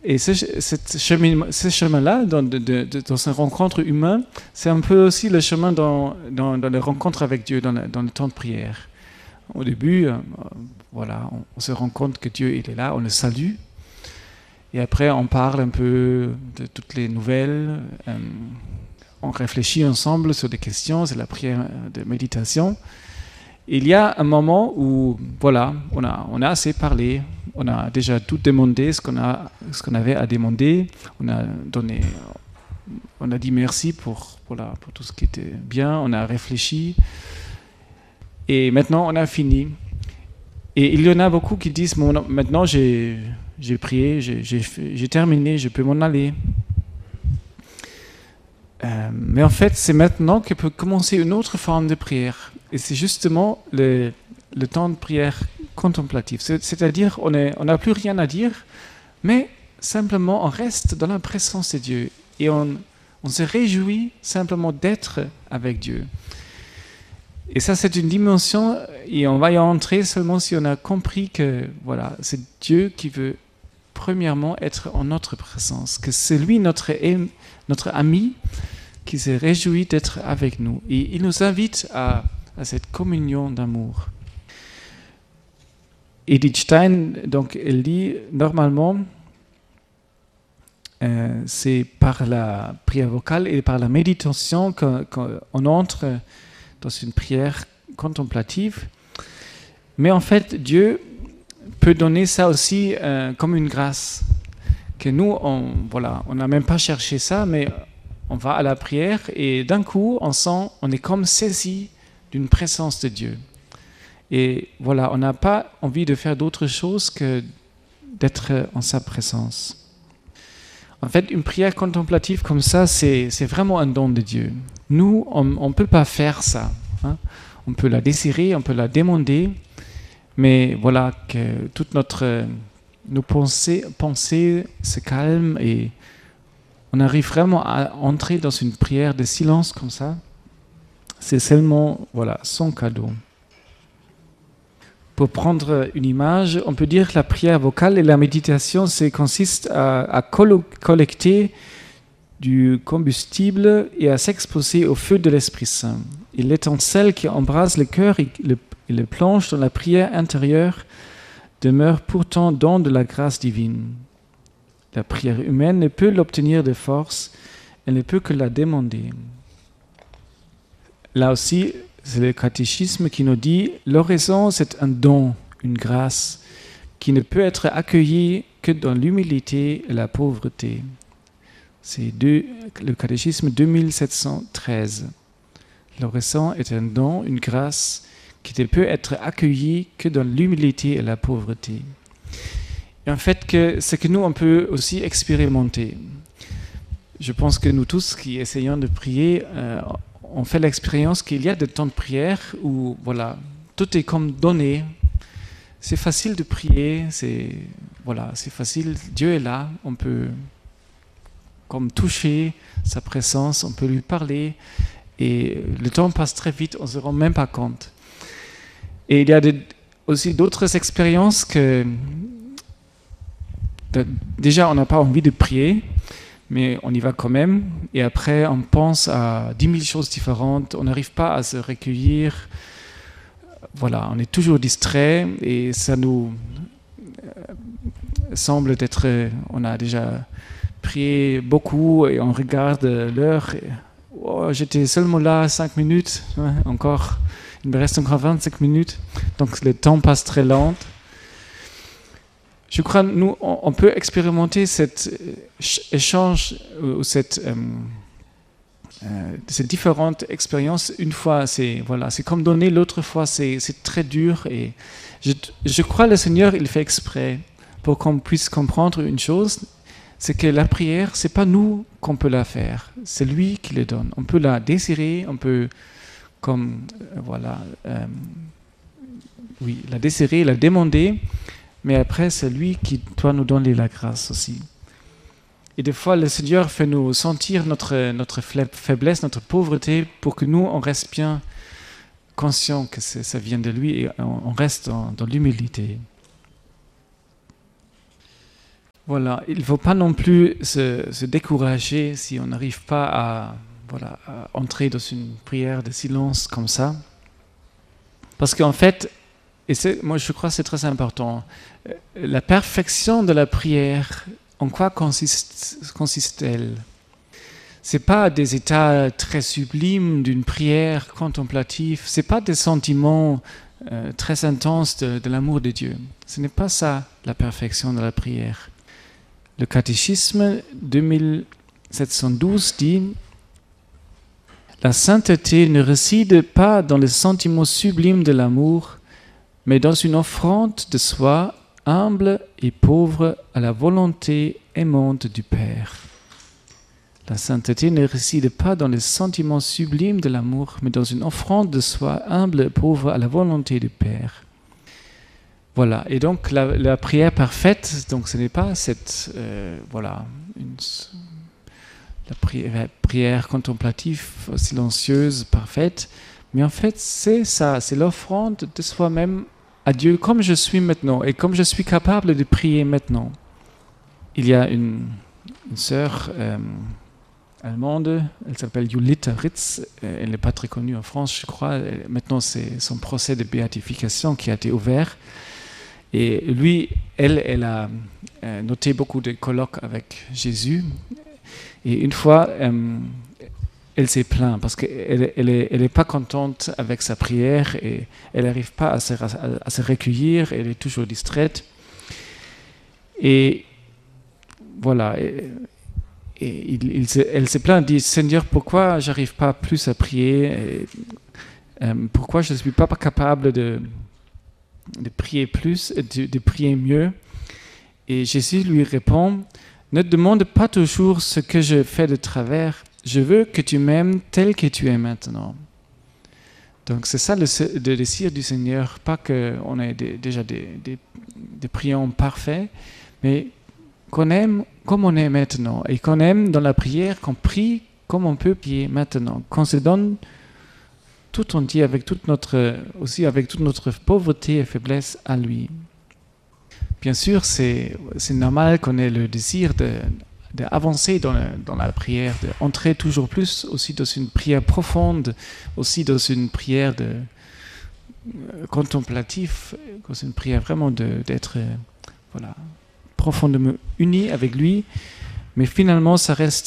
Et ce chemin-là, dans cette rencontre humaine, c'est un peu aussi le chemin dans les rencontres avec Dieu, dans le temps de prière. Au début, voilà, on se rend compte que Dieu il est là, on le salue. Et après, on parle un peu de toutes les nouvelles. On réfléchit ensemble sur des questions, c'est la prière de méditation. Il y a un moment où, voilà, on a assez parlé, on a déjà tout demandé, ce qu'on avait à demander, on a dit merci pour tout ce qui était bien, on a réfléchi, et maintenant on a fini. Et il y en a beaucoup qui disent, bon, maintenant j'ai prié, j'ai terminé, je peux m'en aller. Mais en fait, c'est maintenant que peut commencer une autre forme de prière. Et c'est justement le temps de prière contemplative. C'est-à-dire, on n'a plus rien à dire, mais simplement on reste dans la présence de Dieu. Et on se réjouit simplement d'être avec Dieu. Et ça, c'est une dimension, et on va y entrer seulement si on a compris que voilà, c'est Dieu qui veut premièrement être en notre présence, que c'est lui notre ami qui se réjouit d'être avec nous. Et il nous invite à cette communion d'amour. Edith Stein, donc, elle dit, normalement, c'est par la prière vocale et par la méditation qu'on entre dans une prière contemplative. Mais en fait, Dieu peut donner ça aussi comme une grâce. Que nous, on n'a même pas cherché ça, mais on va à la prière et d'un coup, on est comme saisi d'une présence de Dieu. Et voilà, on n'a pas envie de faire d'autre chose que d'être en sa présence. En fait, une prière contemplative comme ça, c'est vraiment un don de Dieu. Nous, on ne peut pas faire ça. Hein. On peut la désirer, on peut la demander, mais voilà, que toute nos pensées se calment et on arrive vraiment à entrer dans une prière de silence comme ça. C'est seulement voilà, son cadeau. Pour prendre une image, on peut dire que la prière vocale et la méditation consiste à collecter du combustible et à s'exposer au feu de l'Esprit Saint. Et l'étincelle qui embrase le cœur et le plonge dans la prière intérieure demeure pourtant don de la grâce divine. La prière humaine ne peut l'obtenir de force, elle ne peut que la demander. Là aussi, c'est le catéchisme qui nous dit « L'oraison, c'est un don, une grâce, qui ne peut être accueillie que dans l'humilité et la pauvreté. » C'est le catéchisme 2713. L'oraison est un don, une grâce, qui ne peut être accueillie que dans l'humilité et la pauvreté. Et en fait, c'est que nous, on peut aussi expérimenter. Je pense que nous tous qui essayons de prier, on fait l'expérience qu'il y a des temps de prière où voilà, tout est comme donné. C'est facile de prier, c'est facile. Dieu est là, on peut comme toucher sa présence, on peut lui parler et le temps passe très vite, on ne se rend même pas compte. Et il y a aussi d'autres expériences que déjà on n'a pas envie de prier, mais on y va quand même, et après on pense à 10 000 choses différentes, on n'arrive pas à se recueillir, voilà, on est toujours distrait, et ça nous semble être, on a déjà prié beaucoup, et on regarde l'heure, et, oh, j'étais seulement là 5 minutes, encore, il me reste encore 25 minutes, donc le temps passe très lent. Je crois nous, on peut expérimenter cet échange ou cette différentes expériences. Une fois, c'est comme donner, l'autre fois, c'est très dur. Et je crois que le Seigneur, il fait exprès pour qu'on puisse comprendre une chose, c'est que la prière, c'est pas nous qu'on peut la faire, c'est lui qui le donne. On peut la désirer, on peut la désirer, la demander. Mais après, c'est lui qui doit nous donner la grâce aussi. Et des fois, le Seigneur fait nous sentir notre faiblesse, notre pauvreté, pour que nous, on reste bien conscients que ça vient de lui et on reste dans l'humilité. Voilà, il ne faut pas non plus se décourager si on n'arrive pas à entrer dans une prière de silence comme ça. Parce qu'en fait, moi je crois que c'est très important, la perfection de la prière, en quoi consiste-t-elle? Ce n'est pas des états très sublimes d'une prière contemplative, ce n'est pas des sentiments très intenses de l'amour de Dieu. Ce n'est pas ça la perfection de la prière. Le catéchisme 2712 dit: la sainteté ne réside pas dans les sentiments sublimes de l'amour, mais dans une offrande de soi humble et pauvre à la volonté aimante du Père. La sainteté ne réside pas dans les sentiments sublimes de l'amour, mais dans une offrande de soi humble et pauvre à la volonté du Père. Voilà, et donc la prière parfaite, donc ce n'est pas cette, la prière contemplative, silencieuse, parfaite, mais en fait c'est ça, c'est l'offrande de soi-même à Dieu comme je suis maintenant et comme je suis capable de prier maintenant. Il y a une sœur allemande, elle s'appelle Julita Ritz, elle n'est pas très connue en France je crois, maintenant c'est son procès de béatification qui a été ouvert. Et lui, elle a noté beaucoup de colloques avec Jésus. Et une fois, elle s'est plainte parce qu'elle est pas contente avec sa prière et elle n'arrive pas à se recueillir, elle est toujours distraite. Et voilà, elle s'est plainte, elle dit: Seigneur, pourquoi j'arrive pas plus à prier? Pourquoi je ne suis pas capable de prier plus, de prier mieux? Et Jésus lui répond: ne demande pas toujours ce que je fais de travers, je veux que tu m'aimes tel que tu es maintenant. Donc c'est ça le désir du Seigneur, pas qu'on ait déjà des priants parfaits, mais qu'on aime comme on est maintenant, et qu'on aime dans la prière, qu'on prie comme on peut prier maintenant, qu'on se donne tout entier avec toute notre pauvreté et faiblesse à lui. Bien sûr, c'est normal qu'on ait le désir d'avancer dans la prière, d'entrer toujours plus aussi dans une prière profonde, aussi dans une prière contemplative, dans une prière vraiment d'être profondément uni avec lui. Mais finalement, ça reste,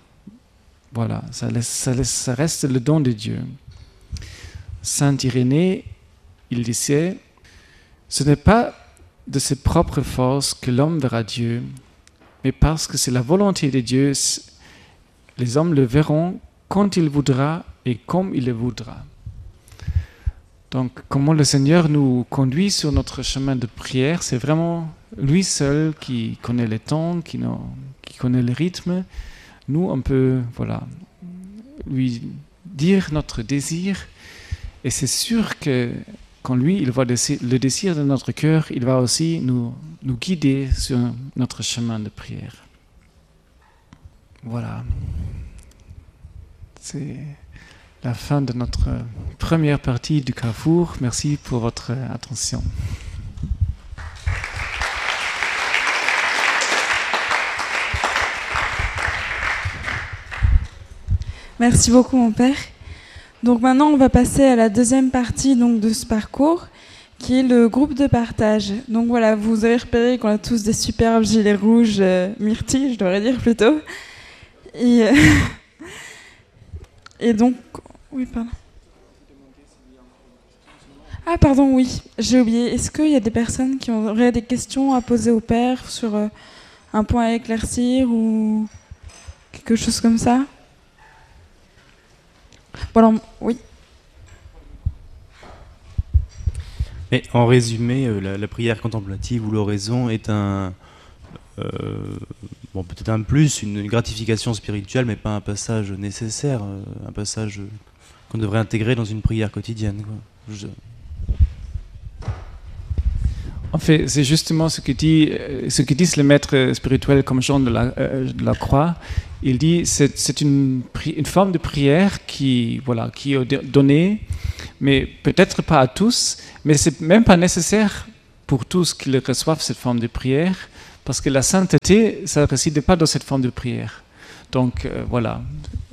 ça reste le don de Dieu. Saint Irénée, il disait: ce n'est pas de ses propres forces que l'homme verra Dieu, mais parce que c'est la volonté de Dieu, les hommes le verront quand il voudra et comme il le voudra. Donc, comment le Seigneur nous conduit sur notre chemin de prière, c'est vraiment lui seul qui connaît les temps, qui connaît le rythme. Nous, on peut lui dire notre désir. Et c'est sûr que quand lui, il voit le désir de notre cœur, il va aussi nous guider sur notre chemin de prière. Voilà. C'est la fin de notre première partie du Carrefour. Merci pour votre attention. Merci beaucoup, mon père. Donc maintenant, on va passer à la deuxième partie de ce parcours, qui est le groupe de partage. Donc voilà, vous avez repéré qu'on a tous des superbes gilets rouges, myrtilles, je devrais dire plutôt. Et donc... Oui, pardon. Ah, pardon, oui, j'ai oublié. Est-ce qu'il y a des personnes qui auraient des questions à poser au père sur un point à éclaircir ou quelque chose comme ça? Voilà, oui. Mais en résumé, la prière contemplative ou l'oraison est peut-être un plus, une gratification spirituelle, mais pas un passage nécessaire, un passage qu'on devrait intégrer dans une prière quotidienne, quoi. En fait, c'est justement ce que disent les maîtres spirituels comme Jean de la Croix. Il dit c'est une forme de prière qui est donnée, mais peut-être pas à tous, mais c'est même pas nécessaire pour tous qu'ils reçoivent cette forme de prière, Parce que la sainteté, ça ne réside pas dans cette forme de prière. Donc voilà,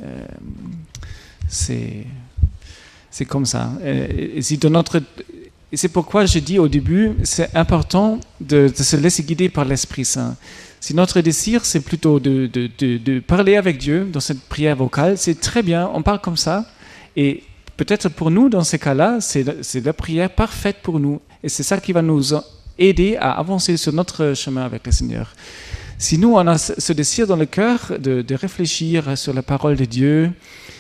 c'est comme ça. Et c'est pourquoi je dis au début, c'est important de se laisser guider par l'Esprit Saint. Si notre désir, c'est plutôt de parler avec Dieu dans cette prière vocale, c'est très bien, on parle comme ça. Et peut-être pour nous, dans ces cas-là, c'est la prière parfaite pour nous. Et c'est ça qui va nous aider à avancer sur notre chemin avec le Seigneur. Si nous, on a ce désir dans le cœur de réfléchir sur la parole de Dieu,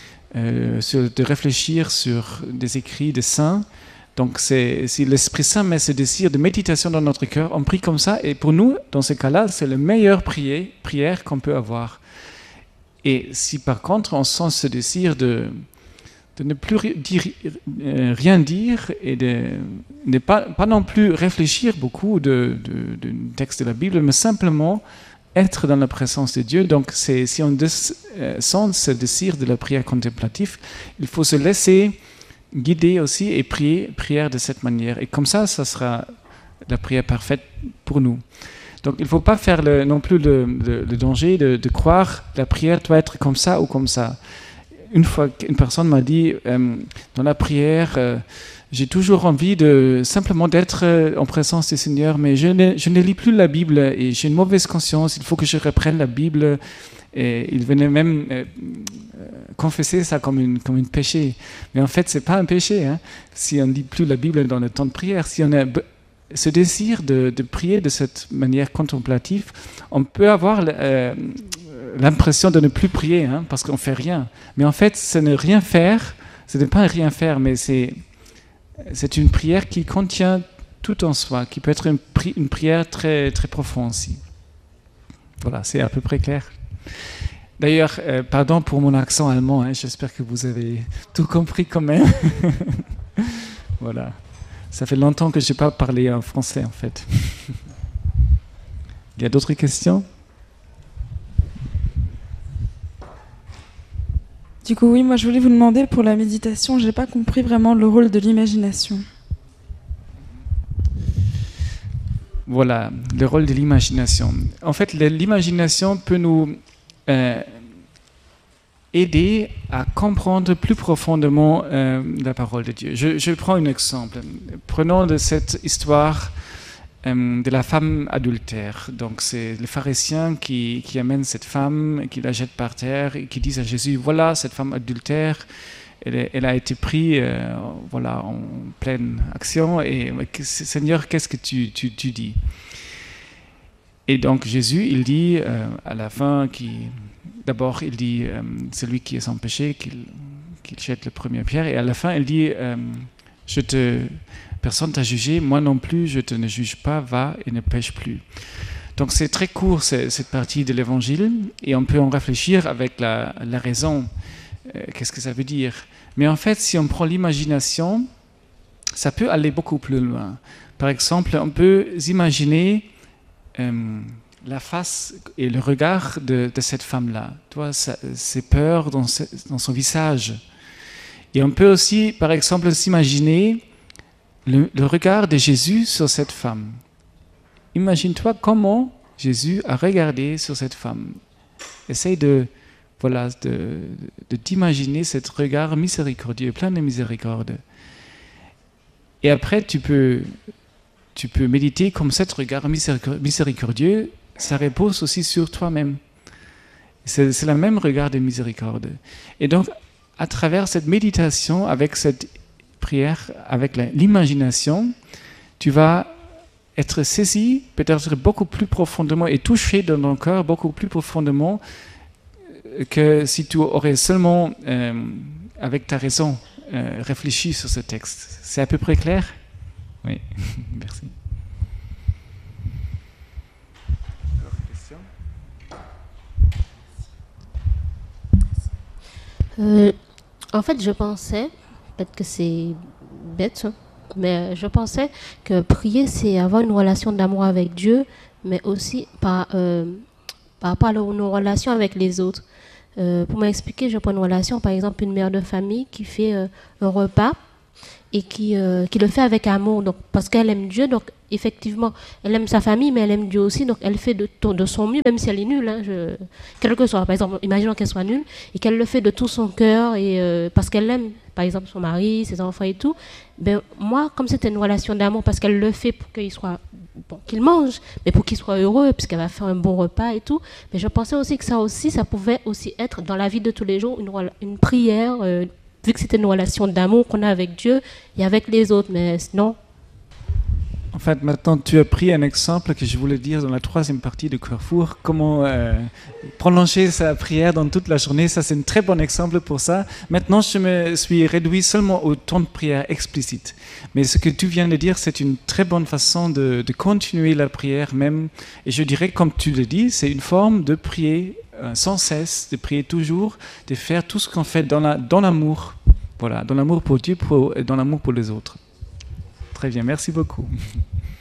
de réfléchir sur des écrits des saints, donc si l'Esprit Saint met ce désir de méditation dans notre cœur, on prie comme ça, et pour nous, dans ce cas-là, c'est la meilleure prière qu'on peut avoir. Et si par contre, on sent ce désir de ne plus rien dire et de pas non plus réfléchir beaucoup du texte de la Bible, mais simplement être dans la présence de Dieu. Donc si on sent ce désir de la prière contemplative, il faut se laisser guider aussi et prier de cette manière. Et comme ça sera la prière parfaite pour nous. Donc il ne faut pas faire non plus le danger de croire que la prière doit être comme ça ou comme ça. Une fois qu'une personne m'a dit, dans la prière, j'ai toujours envie simplement d'être en présence du Seigneur, mais je ne lis plus la Bible et j'ai une mauvaise conscience, il faut que je reprenne la Bible. Et il venait même confesser ça comme une péché. Mais en fait, ce n'est pas un péché. Hein, si on ne lit plus la Bible dans le temps de prière, si on a ce désir de prier de cette manière contemplative, on peut avoir l'impression de ne plus prier, hein, parce qu'on ne fait rien. Mais en fait, ce n'est rien faire, ce n'est pas un rien faire, mais c'est une prière qui contient tout en soi, qui peut être une prière très, très profonde aussi. Voilà, c'est à peu près clair. D'ailleurs, pardon pour mon accent allemand, hein, j'espère que vous avez tout compris quand même. Voilà. Ça fait longtemps que je n'ai pas parlé en français, en fait. Il y a d'autres questions ? Du coup, oui, moi je voulais vous demander pour la méditation, je n'ai pas compris vraiment le rôle de l'imagination. Voilà, le rôle de l'imagination. En fait, l'imagination peut nous aider à comprendre plus profondément la parole de Dieu. Je prends un exemple. Prenons de cette histoire de la femme adultère. Donc c'est les pharisiens qui amènent cette femme, qui la jettent par terre et qui disent à Jésus, voilà cette femme adultère, elle a été prise en pleine action et Seigneur, qu'est-ce que tu dis? Et donc Jésus, il dit à la fin, d'abord il dit celui qui est sans péché, qu'il jette la première pierre, et à la fin il dit personne t'a jugé, moi non plus, je te ne juge pas, va et ne pêche plus. Donc c'est très court cette partie de l'évangile, et on peut en réfléchir avec la raison. Qu'est-ce que ça veut dire? Mais en fait, si on prend l'imagination, ça peut aller beaucoup plus loin. Par exemple, on peut imaginer la face et le regard de cette femme-là, ses peurs dans son visage. Et on peut aussi, par exemple, s'imaginer le regard de Jésus sur cette femme. Imagine-toi comment Jésus a regardé sur cette femme. Essaye d'imaginer ce regard miséricordieux, plein de miséricorde. Et après, tu peux méditer comme ce regard miséricordieux, ça repose aussi sur toi-même. C'est le même regard de miséricorde. Et donc, à travers cette méditation, avec cette prière, avec l'imagination, tu vas être saisi peut-être beaucoup plus profondément et touché dans ton cœur beaucoup plus profondément que si tu aurais seulement, avec ta raison, réfléchi sur ce texte. C'est à peu près clair? Oui, merci. En fait, je pensais, peut-être que c'est bête, mais je pensais que prier, c'est avoir une relation d'amour avec Dieu, mais aussi par rapport à nos relations avec les autres. Pour m'expliquer, je prends une relation, par exemple, une mère de famille qui fait un repas et qui le fait avec amour, donc, parce qu'elle aime Dieu, donc effectivement, elle aime sa famille, mais elle aime Dieu aussi, donc elle fait de son mieux, même si elle est nulle, hein, quel que soit. Par exemple, imaginons qu'elle soit nulle et qu'elle le fait de tout son cœur et parce qu'elle aime, par exemple, son mari, ses enfants et tout. Ben moi, comme c'était une relation d'amour, parce qu'elle le fait pour qu'il soit qu'il mange, mais pour qu'il soit heureux, puisqu'elle va faire un bon repas et tout. Mais je pensais aussi que ça pouvait aussi être dans la vie de tous les jours une prière, vu que c'était une relation d'amour qu'on a avec Dieu et avec les autres. Mais sinon. En fait, maintenant, tu as pris un exemple que je voulais dire dans la troisième partie de Carrefour, comment prolonger sa prière dans toute la journée. Ça, c'est un très bon exemple pour ça. Maintenant, je me suis réduit seulement au temps de prière explicite. Mais ce que tu viens de dire, c'est une très bonne façon de continuer la prière même. Et je dirais, comme tu le dis, c'est une forme de prier sans cesse, de prier toujours, de faire tout ce qu'on fait dans l'amour. Voilà, dans l'amour pour Dieu et dans l'amour pour les autres. Très bien, merci beaucoup.